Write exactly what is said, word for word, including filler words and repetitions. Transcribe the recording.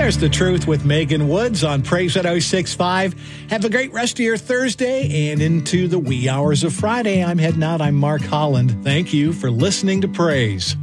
There's the truth with Megan Woods on Praise at oh six five. Have a great rest of your Thursday and into the wee hours of Friday. I'm heading out. I'm Mark Holland. Thank you for listening to Praise.